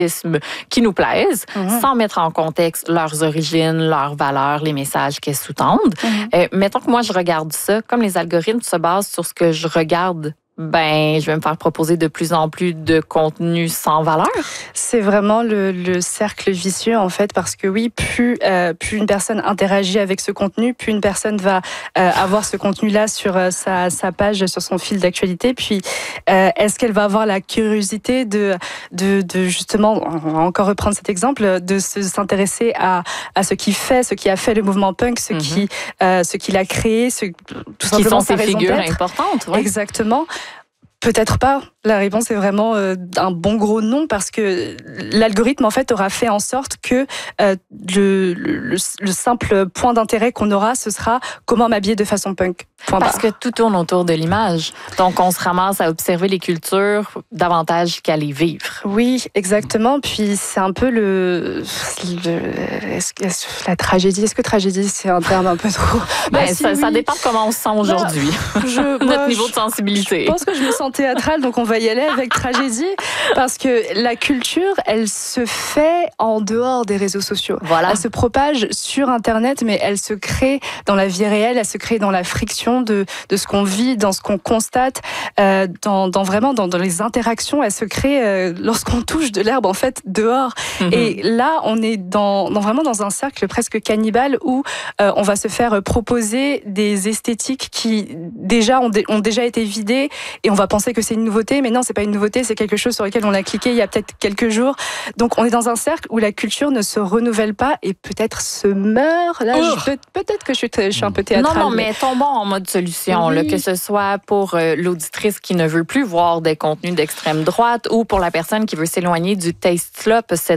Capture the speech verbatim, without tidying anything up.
qui nous plaisent, Mm-hmm. sans mettre en contexte leurs origines, leurs valeurs, les messages qu'elles sous-tendent. Mm-hmm. Euh, mettons que moi, je regarde ça, comme les algorithmes se basent sur ce que je regarde, ben, je vais me faire proposer de plus en plus de contenu sans valeur. C'est vraiment le, le cercle vicieux, en fait, parce que oui, plus, euh, plus une personne interagit avec ce contenu, plus une personne va euh, avoir ce contenu-là sur euh, sa, sa page, sur son fil d'actualité. Puis, euh, est-ce qu'elle va avoir la curiosité de, de, de justement, on va encore reprendre cet exemple, de se, s'intéresser à, à ce qui fait, ce qui a fait le mouvement punk, ce, mm-hmm. qui, euh, ce qui l'a créé, ce, tout simplement qui sont sa ces raison figures d'être. importantes. Ouais. Exactement. Peut-être pas. La réponse est vraiment euh, un bon gros non, parce que l'algorithme en fait aura fait en sorte que euh, le, le, le simple point d'intérêt qu'on aura, ce sera comment m'habiller de façon punk. Point parce barre. que tout tourne autour de l'image. Donc on se ramasse à observer les cultures davantage qu'à les vivre. Oui, exactement. Puis c'est un peu le, le est-ce, est-ce, la tragédie. Est-ce que tragédie c'est un terme un peu trop ben, bah, si, ça, oui. ça dépend de comment on se sent aujourd'hui. Bah, je, Notre moi, niveau je, de sensibilité. Je pense que je me sens théâtrale, donc on va y aller avec tragédie, parce que la culture, elle se fait en dehors des réseaux sociaux. Voilà. Elle se propage sur Internet, mais elle se crée dans la vie réelle, elle se crée dans la friction de, de ce qu'on vit, dans ce qu'on constate, euh, dans, dans vraiment dans, dans les interactions. Elle se crée euh, lorsqu'on touche de l'herbe, en fait, dehors. Mm-hmm. Et là, on est dans, dans vraiment dans un cercle presque cannibale où euh, on va se faire proposer des esthétiques qui déjà ont, dé, ont déjà été vidées, et on va penser que c'est une nouveauté, mais non, c'est pas une nouveauté, c'est quelque chose sur lequel on a cliqué il y a peut-être quelques jours. Donc on est dans un cercle où la culture ne se renouvelle pas et peut-être se meurt. Là, oh. je, peut, peut-être que je suis, je suis un peu théâtrale. Non, non, mais, mais tombons en mode solution, oui. là, que ce soit pour euh, l'auditrice qui ne veut plus voir des contenus d'extrême droite ou pour la personne qui veut s'éloigner du taste slop, ce